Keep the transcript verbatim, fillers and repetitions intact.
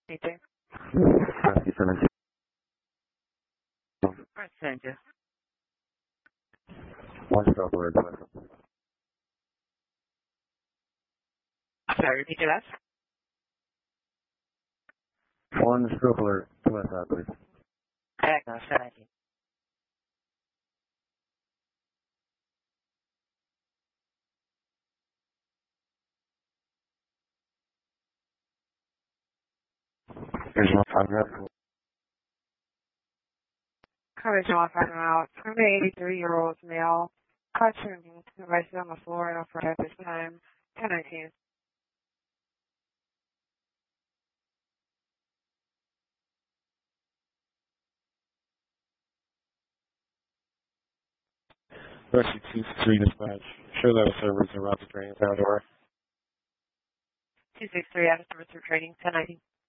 Anything? Rescue seventeen. Alright, thank you. One stroke alert to us. Sorry, repeat your last? One stroke alert to us, uh, please. Echo seventeen. Here's one five rep. Coverage off right now. Currently eighty-three-year-old male. Caution devices on the floor and offered at this time. ten nineteen. Rescue two six three dispatch. Show that a server is in route to training town door. two six three out of service for training. ten nineteen.